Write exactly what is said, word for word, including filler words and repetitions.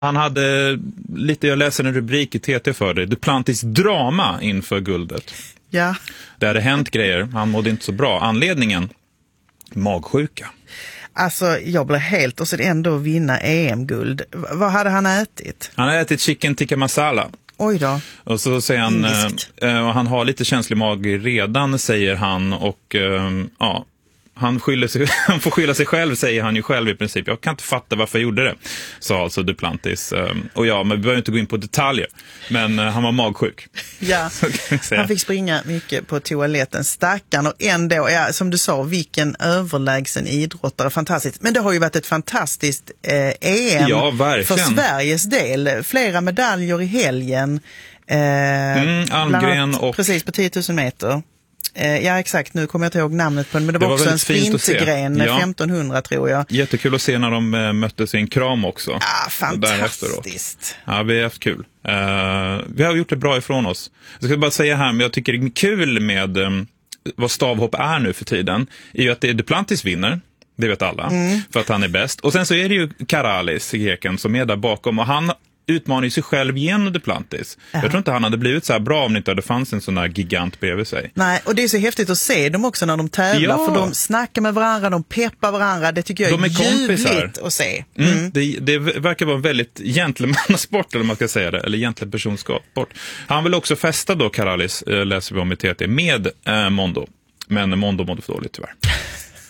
Han hade lite, jag läser en rubrik i T T för det, Duplantis drama inför guldet. Ja. Det hade hänt grejer, han mådde inte så bra. Anledningen, magsjuka. Alltså, jag blev helt, och så ändå vinna E M-guld. V- vad hade han ätit? Han hade ätit chicken tikka masala. Oj då. Och så säger han, eh, och han har lite känslig mage redan, säger han, och eh, ja, han, skyller sig, han får skylla sig själv, säger han ju själv i princip. Jag kan inte fatta varför jag gjorde det, sa alltså Duplantis. Eh, och ja, men vi behöver inte gå in på detaljer, men eh, han var magsjuk. Ja, han fick springa mycket på toaletten, stackarn, och ändå, ja, som du sa, vilken överlägsen idrottare, fantastiskt. Men det har ju varit ett fantastiskt eh, E M ja, för Sveriges del. Flera medaljer i helgen. Eh, mm, Almgren och... Precis, på tio tusen meter. Eh, ja, exakt. Nu kommer jag inte ihåg namnet på den, men det, det var också en sprintgren, ja. femtonhundra tror jag. Jättekul att se när de äh, möttes i en kram också. Ja, fantastiskt. Ja, vi har haft kul. Uh, vi har gjort det bra ifrån oss. Jag ska bara säga här, men jag tycker det är kul med um, vad stavhopp är nu för tiden, är ju att det är Duplantis vinner. Det vet alla, mm. för att han är bäst. Och sen så är det ju Karalis, greken, som är där bakom, och han utmanar sig själv genom Duplantis. Ja. Jag tror inte han hade blivit så här bra om det inte hade fanns en sån där gigant bredvid sig. Nej, och det är så häftigt att se dem också när de tävlar, ja. för de snackar med varandra, de peppar varandra. Det tycker jag de är, är kompisar. ljuvligt att se. Mm. Mm, det, det verkar vara en väldigt gentlemannasport, eller man ska säga det, eller gentlepersonskapsport. Han vill också festa då, Karalis, läser vi om i T T, med eh, Mondo. Men Mondo mådde för dåligt tyvärr.